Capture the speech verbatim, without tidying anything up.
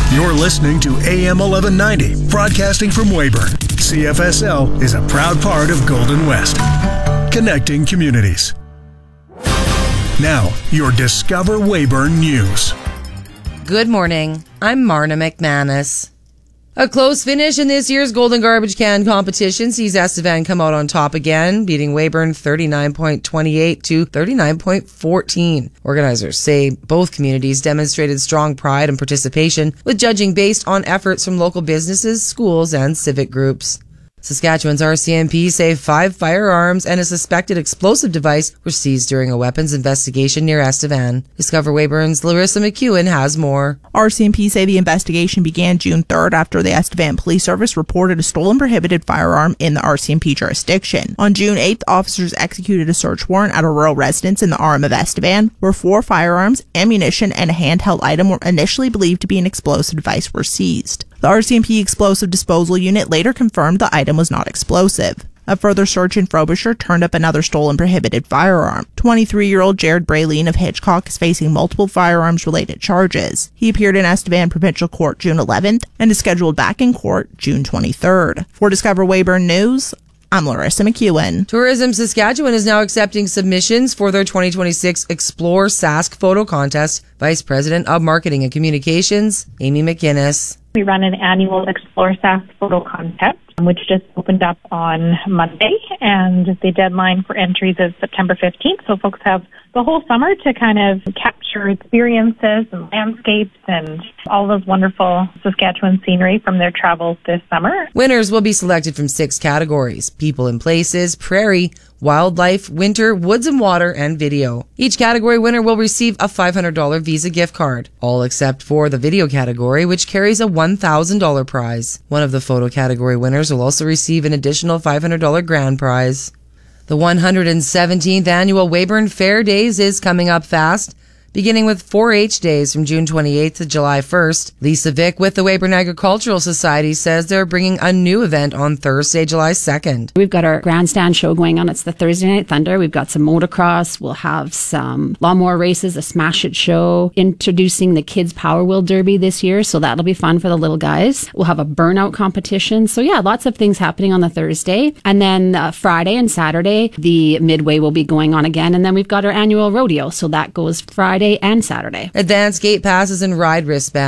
You're listening to A M eleven ninety, broadcasting from Weyburn. C F S L is a proud part of Golden West, connecting communities. Now, your Discover Weyburn News. Good morning. I'm Marna McManus. A close finish in this year's Golden Garbage Can competition sees Estevan come out on top again, beating Weyburn thirty-nine point two eight to thirty-nine point one four. Organizers say both communities demonstrated strong pride and participation, with judging based on efforts from local businesses, schools, and civic groups. Saskatchewan's R C M P say five firearms and a suspected explosive device were seized during a weapons investigation near Estevan. Discover Weyburn's Larissa McEwen has more. R C M P say the investigation began June third after the Estevan Police Service reported a stolen prohibited firearm in the R C M P jurisdiction. On June eighth, officers executed a search warrant at a rural residence in the R M of Estevan, where four firearms, ammunition, and a handheld item were initially believed to be an explosive device were seized. The R C M P Explosive Disposal Unit later confirmed the item was not explosive. A further search in Frobisher turned up another stolen prohibited firearm. twenty-three-year-old Jared Brayleen of Hitchcock is facing multiple firearms-related charges. He appeared in Estevan Provincial Court June eleventh and is scheduled back in court June twenty-third. For Discover Weyburn News, I'm Larissa McEwen. Tourism Saskatchewan is now accepting submissions for their twenty twenty-six Explore Sask photo contest. Vice President of Marketing and Communications, Amy McInnes. We run an annual Explore Sask photo contest, which just opened up on Monday, and the deadline for entries is September fifteenth, so folks have the whole summer to kind of capture experiences and landscapes and all those wonderful Saskatchewan scenery from their travels this summer. Winners will be selected from six categories: people and places, prairie, wildlife, winter, woods and water, and video. Each category winner will receive a five hundred dollars Visa gift card, all except for the video category, which carries a one thousand dollars prize. One of the photo category winners will also receive an additional five hundred dollars grand prize. The one hundred seventeenth annual Weyburn Fair Days is coming up fast, beginning with four H days from June twenty-eighth to July first. Lisa Vick with the Weyburn Agricultural Society says they're bringing a new event on Thursday, July second. We've got our grandstand show going on. It's the Thursday Night Thunder. We've got some motocross. We'll have some lawnmower races, a smash it show, introducing the Kids Power Wheel Derby this year. So that'll be fun for the little guys. We'll have a burnout competition. So yeah, lots of things happening on the Thursday. And then uh, Friday and Saturday, the Midway will be going on again. And then we've got our annual rodeo. So that goes Friday and Saturday. Advanced gate passes and ride wristbands